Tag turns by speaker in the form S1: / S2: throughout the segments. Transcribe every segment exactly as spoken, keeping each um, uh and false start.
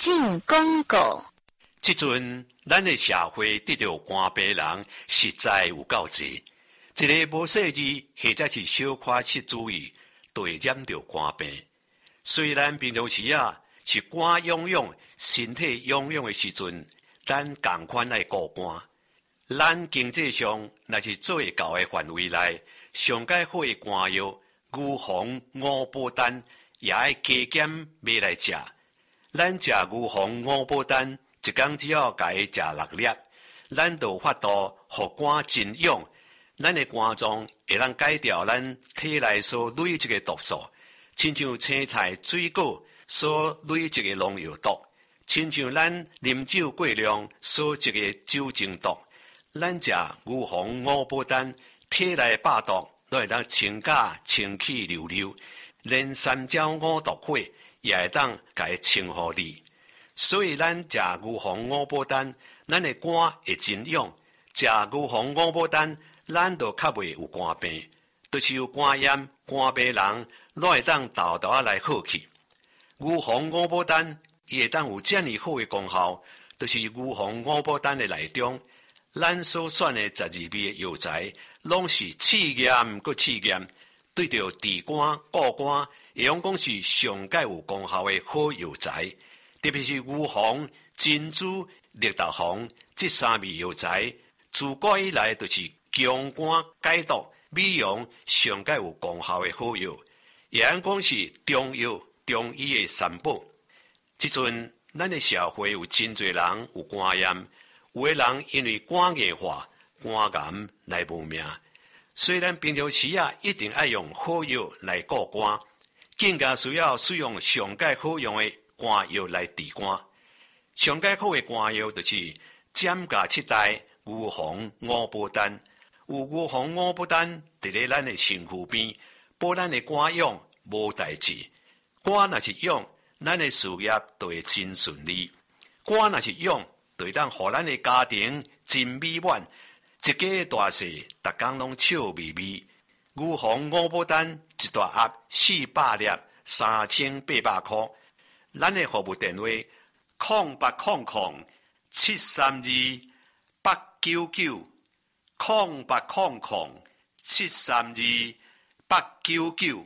S1: 进广告。
S2: 即阵，咱的社会得到肝病人实在有够济，一个无细致或者是小可失注意，就会染到肝病。虽然平常时啊是肝痒痒、身体痒痒的时阵，咱同款爱顾肝。咱经济上若是做会到的范围内，上解好的肝药，牛黄、五宝丹也爱加减买来食。咱食牛黄、五宝丹，一工只要甲伊食六粒，咱就有法度互肝真痒。咱的肝脏会当解掉咱体内所累积的毒素，亲像青菜、水果所累积的农药毒，亲像咱啉酒过量所积的酒精毒。咱食牛黄、五宝丹，体内百毒都会当清假清气溜溜，连三焦五毒火也会当甲伊清互你。所以咱食牛黄、五宝丹，咱的肝会真痒；食牛黄、五宝丹，咱就较袂有肝病。就是有肝炎、肝病人，拢会当豆豆仔来好去。牛黄、五宝丹伊会当有遮尔好的功效，就是牛黄、五宝丹的内中。咱所选的十二味的药材，拢是试验搁试验，对着治肝、顾肝，会用讲是上界有功效的好药材。特别是牛黄、珍珠、绿豆黄这三味药材，自古以来就是强肝解毒、美容上界有功效的好药，也用讲是中药、中医的三宝。即阵，咱的社会有真侪人有肝炎。有的人因为肝硬化、肝癌来无命。虽然平常时啊一定要用好药来顾肝，更加需要使用上界好用的肝药来治肝。上界好的肝药就是占甲七代牛黄、五宝丹。有牛黄、五宝丹伫咧咱的身躯边，保咱的肝痒无代志。肝若是痒，咱的事业就会真顺利；肝若是痒，就会当互咱的家庭真美满，一家大细，逐工拢笑眯眯。牛黄五宝丹一大盒四百粒，三千八百块。咱的服务电话：空八空空七三二八九九，空八空空七三二八九九。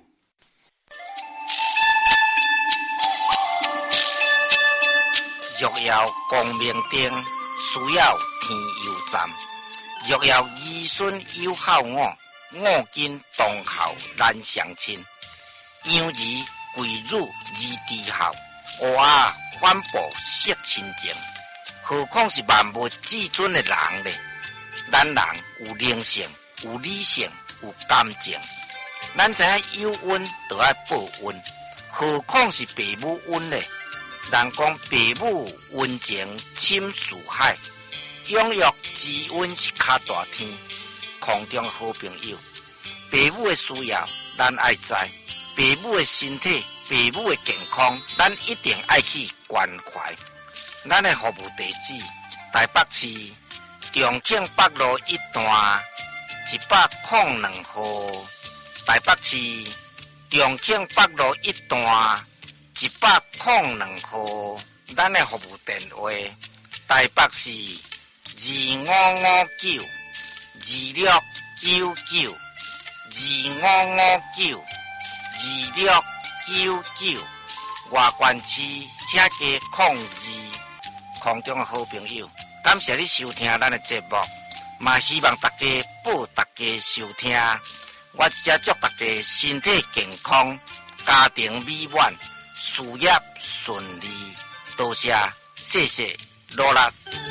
S3: 若要光明灯，需要天油站。若要儿孙有孝我，我今当孝难相亲。养儿贵辱儿弟孝，娃啊反哺惜亲情。何况是万物至尊的人呢？咱人有灵性，有理性，有感情。咱知影有恩就要报恩，何况是父母恩呢？人讲父母恩情深似海，养育之恩是较大天。空中好朋友，父母的需要咱爱知，父母的身体、父母的健康，咱一定爱去关怀。咱的服务地址：台北市重庆北路一段一百零两号。台北市重庆北路一段一百零两号。咱的服务电话：台北市二五五九二六九九二五五九二六九九。外关市请加控二。空中的好朋友，感谢你收听咱的节目，嘛希望大家报大家收听。我只祝大家身体健康，家庭美满，事业顺利。多谢，谢谢，努力。